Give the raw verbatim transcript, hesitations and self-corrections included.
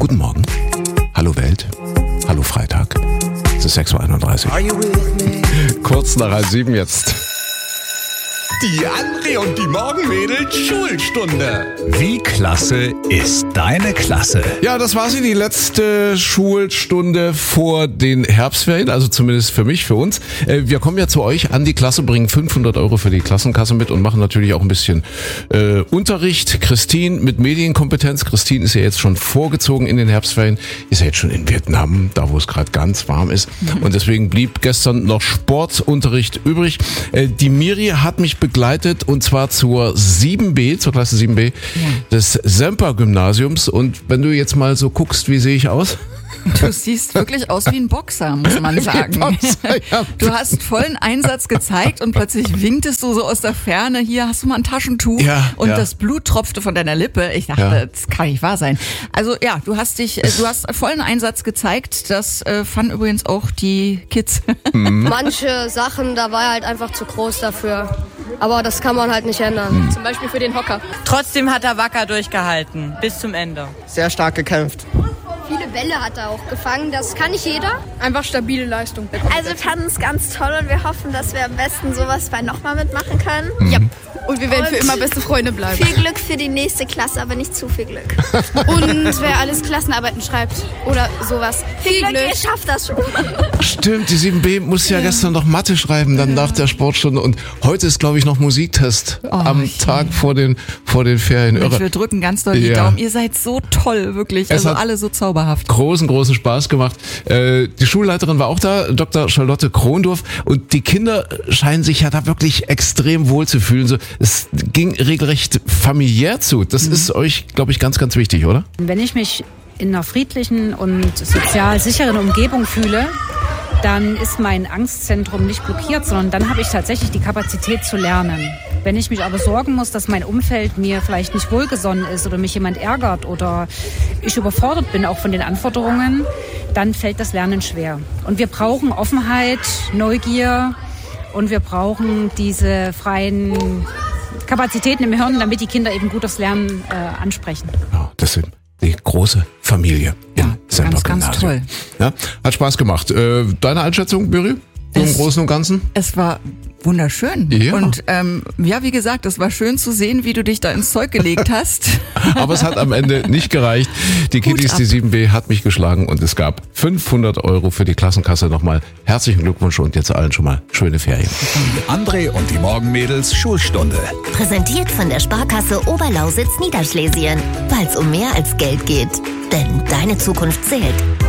Guten Morgen. Hallo Welt. Hallo Freitag. Es ist sechs Uhr einunddreißig. Kurz nach halb sieben jetzt. Die André und die Morgenmädels Schulstunde. Wie klasse ist deine Klasse? Ja, das war sie, die letzte Schulstunde vor den Herbstferien, also zumindest für mich, für uns. Wir kommen ja zu euch an die Klasse, bringen fünfhundert Euro für die Klassenkasse mit und machen natürlich auch ein bisschen äh, Unterricht. Christine mit Medienkompetenz. Christine ist ja jetzt schon vorgezogen in den Herbstferien, ist ja jetzt schon in Vietnam, da wo es gerade ganz warm ist. Und deswegen blieb gestern noch Sportunterricht übrig. Äh, die Miri hat mich begleitet und zwar zur sieben B, zur Klasse sieben B des Semper-Gymnasiums. Und wenn du jetzt mal so guckst, wie sehe ich aus? Du siehst wirklich aus wie ein Boxer, muss man sagen. Boxer, ja. Du hast vollen Einsatz gezeigt und plötzlich winktest du so aus der Ferne. Hier hast du mal ein Taschentuch ja, und ja. das Blut tropfte von deiner Lippe. Ich dachte, Ja. das kann nicht wahr sein. Also ja, du hast dich, du hast vollen Einsatz gezeigt. Das äh, fanden übrigens auch die Kids. Manche Sachen, da war er halt einfach zu groß dafür. Aber das kann man halt nicht ändern. Zum Beispiel für den Hocker. Trotzdem hat er wacker durchgehalten, bis zum Ende. Sehr stark gekämpft. Viele Bälle hat er auch gefangen, das kann nicht jeder. Einfach stabile Leistung. Also wir fanden es ganz toll und wir hoffen, dass wir am besten sowas bei nochmal mitmachen können. Ja. Und wir werden Und für immer beste Freunde bleiben. Viel Glück für die nächste Klasse, aber nicht zu viel Glück. Und wer alles Klassenarbeiten schreibt oder sowas. Viel Glück, ihr schafft das schon. Stimmt, die sieben B musste ja gestern noch Mathe schreiben, dann nach der Sportstunde. Und heute ist, glaube ich, noch Musiktest Oh, am ich- Tag vor den, vor den Ferien. Mensch, Irre. wir drücken ganz doll die Ja. Daumen. Ihr seid so toll, wirklich. Es Also hat- alle so zauberhaft. Großen, großen Spaß gemacht. Äh, die Schulleiterin war auch da, Doktor Charlotte Krondorf. Und die Kinder scheinen sich ja da wirklich extrem wohl zu fühlen. So, es ging regelrecht familiär zu. Das ist euch, glaube ich, ganz, ganz wichtig, oder? Wenn ich mich in einer friedlichen und sozial sicheren Umgebung fühle, dann ist mein Angstzentrum nicht blockiert, sondern dann habe ich tatsächlich die Kapazität zu lernen. Wenn ich mich aber sorgen muss, dass mein Umfeld mir vielleicht nicht wohlgesonnen ist oder mich jemand ärgert oder ich überfordert bin auch von den Anforderungen, dann fällt das Lernen schwer. Und wir brauchen Offenheit, Neugier und wir brauchen diese freien Kapazitäten im Hirn, damit die Kinder eben gut das Lernen äh, ansprechen. Ja, das sind die große Familie im Ja, Semper ganz, ganz Gymnasium. toll. Ja, hat Spaß gemacht. Äh, deine Einschätzung, Miri? So im Es- Großen und Ganzen? Es war wunderschön. Ja. Und ähm, ja, wie gesagt, es war schön zu sehen, wie du dich da ins Zeug gelegt hast. Aber es hat am Ende nicht gereicht. Die Kiddies, ab. die sieben B, hat mich geschlagen und es gab fünfhundert Euro für die Klassenkasse. Nochmal herzlichen Glückwunsch und jetzt allen schon mal schöne Ferien. Die André und die Morgenmädels Schulstunde. Präsentiert von der Sparkasse Oberlausitz Niederschlesien. Weil es um mehr als Geld geht. Denn deine Zukunft zählt.